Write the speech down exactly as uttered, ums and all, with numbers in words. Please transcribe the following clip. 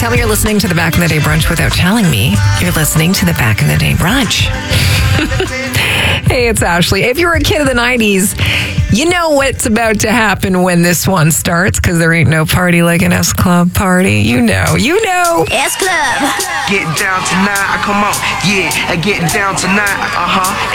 Tell me you're listening to the Back in the Day Brunch without telling me you're listening to the Back in the Day Brunch. Hey, it's Ashley. If you were a kid of the nineties, you know what's about to happen when this one starts, because there ain't no party like an S Club party. You know, you know. S Club. Get down tonight, come on, yeah, get down tonight, uh-huh.